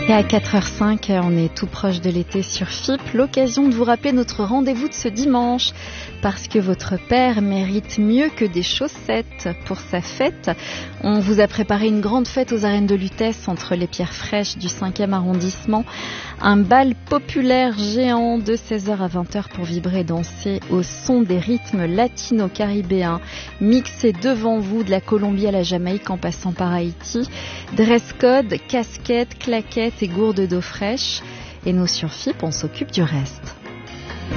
Et à 4h05, on est tout proche de l'été sur FIP. L'occasion de vous rappeler notre rendez-vous de ce dimanche. Parce que votre père mérite mieux que des chaussettes pour sa fête. On vous a préparé une grande fête aux arènes de Lutèce entre les pierres fraîches du 5e arrondissement. Un bal populaire géant de 16h à 20h pour vibrer et danser au son des rythmes latino-caribéens mixés devant vous de la Colombie à la Jamaïque en passant par Haïti. Dress code, casquettes, claquettes et gourdes d'eau fraîche. Et nous sur FIP, on s'occupe du reste.